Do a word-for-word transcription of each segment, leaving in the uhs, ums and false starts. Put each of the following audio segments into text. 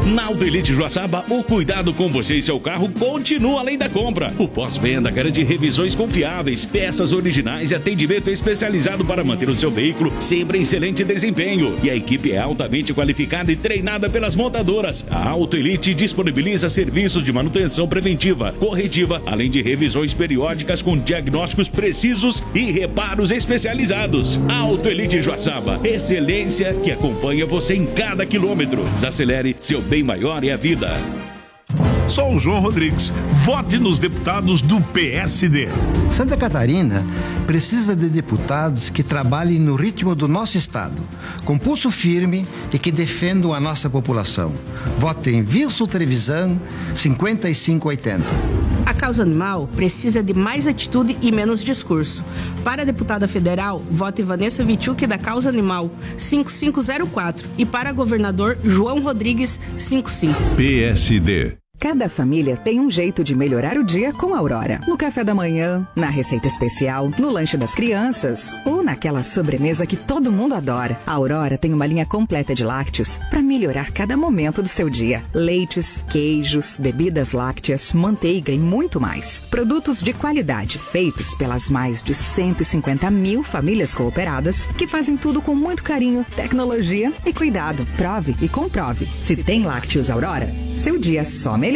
Na Autoelite Joaçaba, o cuidado com você e seu carro continua além da compra. O pós-venda garante revisões confiáveis, peças originais e atendimento especializado para manter o seu veículo sempre em excelente desempenho. E a equipe é altamente qualificada e treinada pelas montadoras. A Autoelite disponibiliza serviços de manutenção preventiva, corretiva, além de revisões periódicas com diagnósticos precisos e reparos especializados. A Autoelite Joaçaba, excelência que acompanha você em cada quilômetro. Desacelere, seu bem maior é a vida. Sou o João Rodrigues. Vote nos deputados do P S D. Santa Catarina precisa de deputados que trabalhem no ritmo do nosso estado, com pulso firme e que defendam a nossa população. Vote em Wilson Trevisan, cinquenta e cinco oitenta. A causa animal precisa de mais atitude e menos discurso. Para a deputada federal, vote Vanessa Vichuk da Causa Animal, cinco cinco zero quatro. E para governador, João Rodrigues, cinquenta e cinco. P S D. Cada família tem um jeito de melhorar o dia com a Aurora. No café da manhã, na receita especial, no lanche das crianças ou naquela sobremesa que todo mundo adora. A Aurora tem uma linha completa de lácteos para melhorar cada momento do seu dia. Leites, queijos, bebidas lácteas, manteiga e muito mais. Produtos de qualidade feitos pelas mais de cento e cinquenta mil famílias cooperadas que fazem tudo com muito carinho, tecnologia e cuidado. Prove e comprove. Se tem lácteos Aurora, seu dia só melhora.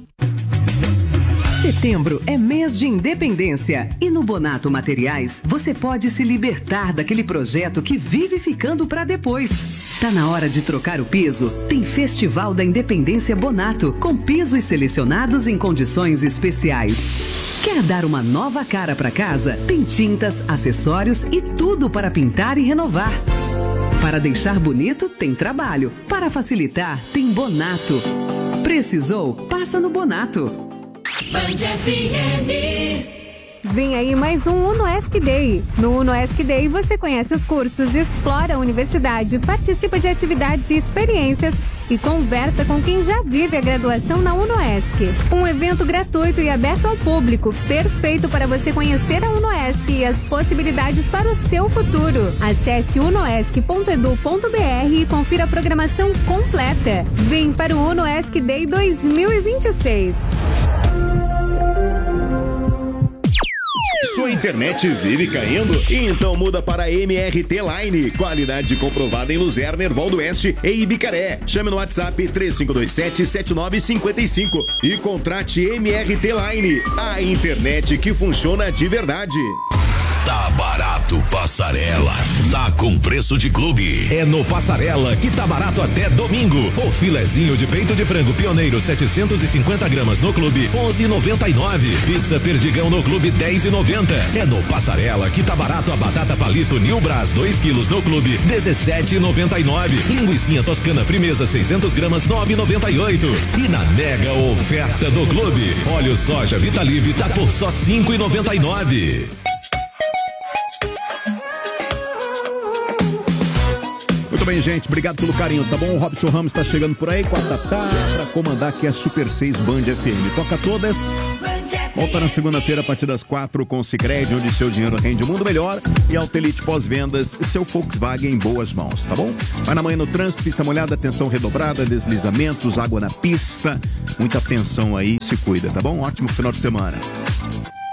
Setembro é mês de independência e no Bonato Materiais você pode se libertar daquele projeto que vive ficando para depois. Tá na hora de trocar o piso? Tem Festival da Independência Bonato, com pisos selecionados em condições especiais. Quer dar uma nova cara para casa? Tem tintas, acessórios e tudo para pintar e renovar. Para deixar bonito, tem trabalho. Para facilitar, tem Bonato. Precisou? Passa no Bonato. Band F M. Vem aí mais um UnoESC Day. No UnoESC Day você conhece os cursos, explora a universidade, participa de atividades e experiências e conversa com quem já vive a graduação na UnoESC. Um evento gratuito e aberto ao público, perfeito para você conhecer a UnoESC e as possibilidades para o seu futuro. Acesse unoesc ponto edu ponto br e confira a programação completa. Vem para o UnoESC Day dois mil e vinte e seis. Sua internet vive caindo? Então muda para M R T Line. Qualidade comprovada em Luzerna, Erval do Oeste e Ibicaré. Chame no WhatsApp três cinco dois sete, sete nove cinco cinco e contrate M R T Line. A internet que funciona de verdade. Tá barato, Passarela. Tá com preço de clube. É no Passarela que tá barato até domingo. O filezinho de peito de frango pioneiro setecentos e cinquenta gramas no clube onze e noventa e nove. Pizza perdigão no clube dez e noventa. É no Passarela que tá barato a batata palito New Brás dois quilos no clube dezessete e noventa e nove. Linguicinha toscana frimeza seiscentos gramas nove e noventa e oito. E na mega oferta do clube, óleo soja Vitalive tá por só cinco e noventa e nove. Muito bem, gente, obrigado pelo carinho, tá bom? O Robson Ramos tá chegando por aí com a Tatá pra comandar aqui a Super seis Band F M. Toca todas. Volta na segunda-feira a partir das quatro com o Sicredi, onde seu dinheiro rende o mundo melhor, e Autoelite Pós-Vendas, seu Volkswagen em boas mãos, tá bom? Vai na manhã no trânsito, pista molhada, atenção redobrada, deslizamentos, água na pista, muita atenção aí, se cuida, tá bom? Ótimo final de semana.